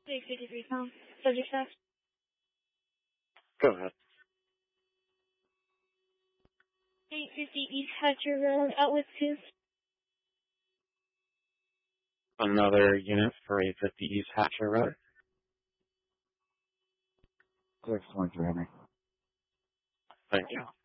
£53, subject fax. Go ahead. 850 East Hatcher Road, Outlet 2. Another unit for 850 East Hatcher Road. 623. Thank you.